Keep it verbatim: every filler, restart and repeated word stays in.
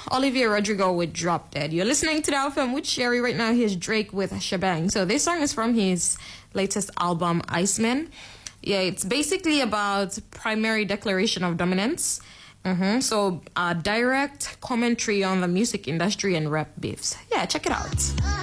Olivia Rodrigo with Drop Dead. You're listening to the Alpha with Sherry. Right now, here's Drake with Shebang. So this song is from his latest album, Iceman. Yeah, it's basically about primary declaration of dominance. Mm-hmm. So uh, direct commentary on the music industry and rap beefs. Yeah, check it out.